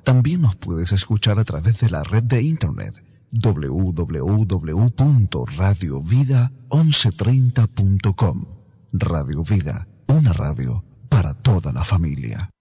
También nos puedes escuchar a través de la red de internet www.radiovida1130.com. Radio Vida, una radio para toda la familia.